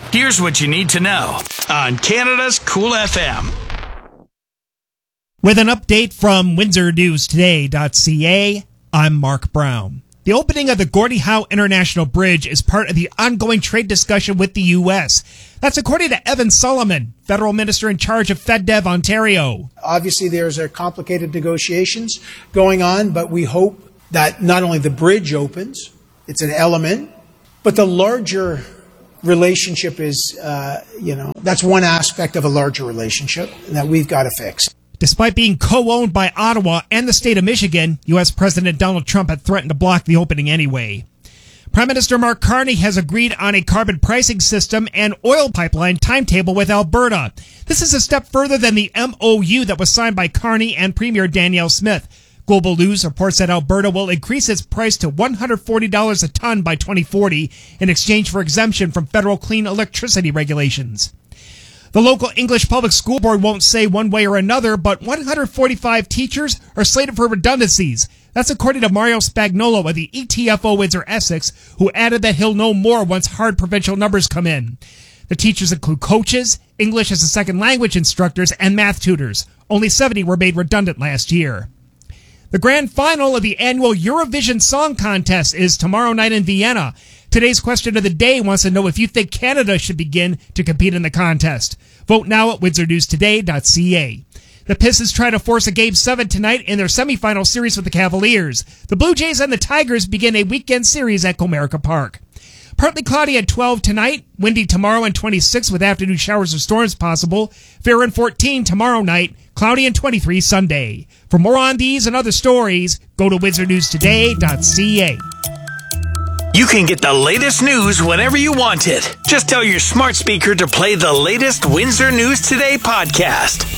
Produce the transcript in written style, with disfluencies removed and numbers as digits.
Here's what you need to know on Canada's Cool FM. With an update from WindsorNewsToday.ca, I'm Mark Brown. The opening of the Gordie Howe International Bridge is part of the ongoing trade discussion with the U.S. That's according to Evan Solomon, federal minister in charge of FedDev Ontario. Obviously, there's a complicated negotiations going on, but we hope that not only the bridge opens, it's an element, but the larger relationship is, that's one aspect of a larger relationship that we've got to fix. Despite being co-owned by Ottawa and the state of Michigan, U.S. President Donald Trump had threatened to block the opening anyway. Prime Minister Mark Carney has agreed on a carbon pricing system and oil pipeline timetable with Alberta. This is a step further than the MOU that was signed by Carney and Premier Danielle Smith. Global News reports that Alberta will increase its price to $140 a ton by 2040 in exchange for exemption from federal clean electricity regulations. The local English Public School Board won't say one way or another, but 145 teachers are slated for redundancies. That's according to Mario Spagnuolo of the ETFO Windsor Essex, who added that he'll know more once hard provincial numbers come in. The teachers include coaches, English as a second language instructors, and math tutors. Only 70 were made redundant last year. The grand final of the annual Eurovision Song Contest is tomorrow night in Vienna. Today's question of the day wants to know if you think Canada should begin to compete in the contest. Vote now at WindsorNewsToday.ca. The Pistons try to force a Game 7 tonight in their semifinal series with the Cavaliers. The Blue Jays and the Tigers begin a weekend series at Comerica Park. Partly cloudy at 12 tonight, windy tomorrow and 26 with afternoon showers or storms possible. Fair and 14 tomorrow night, cloudy and 23 Sunday. For more on these and other stories, go to WindsorNewsToday.ca. You can get the latest news whenever you want it. Just tell your smart speaker to play the latest Windsor News Today podcast.